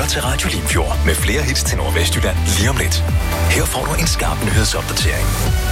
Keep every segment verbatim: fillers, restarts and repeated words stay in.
lytter til Radio Limfjord med flere hits til Nordvestjylland lige om lidt. Her får du en skarp nyhedsopdatering.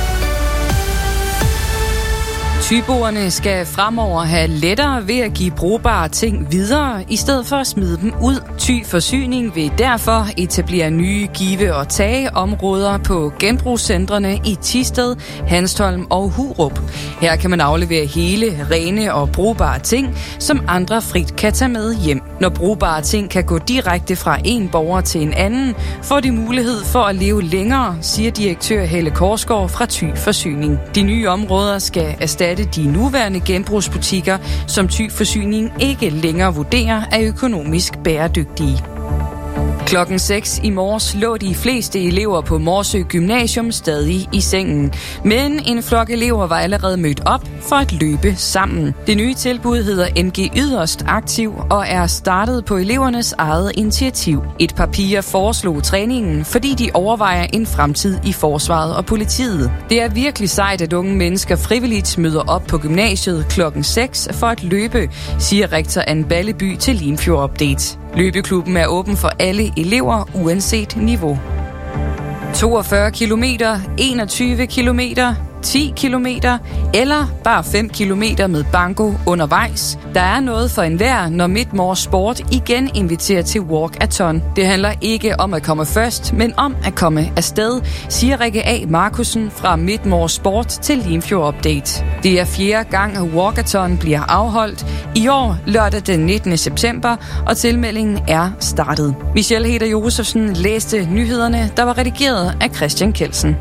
Thyboerne skal fremover have lettere ved at give brugbare ting videre, i stedet for at smide dem ud. Thy Forsyning vil derfor etablere nye give- og tageområder på genbrugscentrene i Thisted, Hanstholm og Hurup. Her kan man aflevere hele, rene og brugbare ting, som andre frit kan tage med hjem. Når brugbare ting kan gå direkte fra en borger til en anden, får de mulighed for at leve længere, siger direktør Helle Korsgaard fra Thy Forsyning. De nye områder skal erstatte de nuværende genbrugsbutikker, som Thy Forsyning ikke længere vurderer er økonomisk bæredygtige. Klokken seks i morges lå de fleste elever på Morsø Gymnasium stadig i sengen. Men en flok elever var allerede mødt op for at løbe sammen. Det nye tilbud hedder N G Yderst Aktiv og er startet på elevernes eget initiativ. Et par piger foreslog træningen, fordi de overvejer en fremtid i forsvaret og politiet. Det er virkelig sejt, at unge mennesker frivilligt møder op på gymnasiet klokken seks for at løbe, siger rektor Anne Balleby til Limfjord Update. Løbeklubben er åben for alle elever, uanset niveau. toogfyrre kilometer, enogtyve kilometer, ti kilometer eller bare fem kilometer med banko undervejs. Der er noget for enhver, når Midtmors Sport igen inviterer til walkathon. Det handler ikke om at komme først, men om at komme afsted, siger Rikke A. Markussen fra Midtmors Sport til Limfjord Update. Det er fjerde gang, at walkathon bliver afholdt. I år lørdag den nittende september, og tilmeldingen er startet. Michelle Heder Josefsen læste nyhederne, der var redigeret af Christian Kelsen.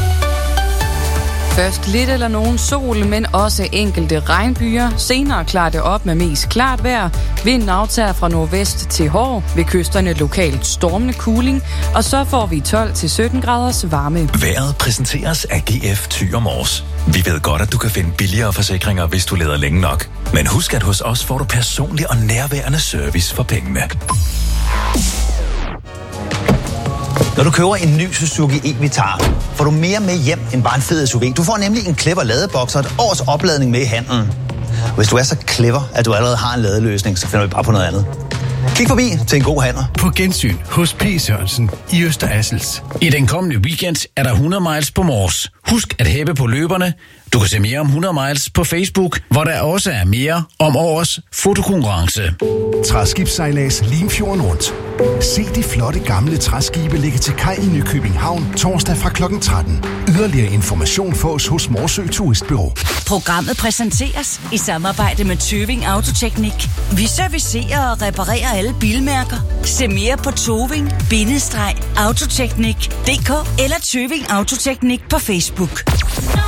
Først lidt eller nogen sol, men også enkelte regnbyer. Senere klarer det op med mest klart vejr. Vinden aftager fra nordvest til hård. Ved kysterne lokalt stormende kuling. Og så får vi tolv til sytten graders varme. Vejret præsenteres af G F Thy og Mors. Vi ved godt, at du kan finde billigere forsikringer, hvis du leder længe nok. Men husk, at hos os får du personlig og nærværende service for pengene. Når du køber en ny Suzuki e-Vitara, får du mere med hjem end bare en fed S U V. Du får nemlig en clever ladeboks og et års opladning med i handlen. Hvis du er så clever, at du allerede har en ladeløsning, så finder vi bare på noget andet. Kig forbi til en god handel. På gensyn hos P. Sørensen i Øster Assels. I den kommende weekend er der hundrede miles på Mors. Husk at hæppe på løberne. Du kan se mere om hundrede miles på Facebook, hvor der også er mere om årets fotokonkurrence. Træskibssejlads Limfjorden rundt. Se de flotte gamle træskibe ligge til kaj i Nykøbing Havn torsdag fra klokken tretten. Yderligere information fås hos Morsø Turistbureau. Programmet præsenteres i samarbejde med Tøving Autoteknik. Vi servicerer og reparerer alle bilmærker. Se mere på toving bindestreg autoteknik punktum d k eller Tøving Autoteknik på Facebook.